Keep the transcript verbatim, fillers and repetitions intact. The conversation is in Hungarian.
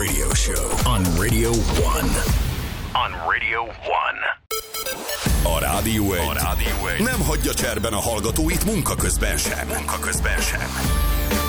radio show on Radio One. On Radio One. A Rádió egy, a Rádió egy nem hagyja cserben a hallgatóit munka közben sem. Munka közben sem.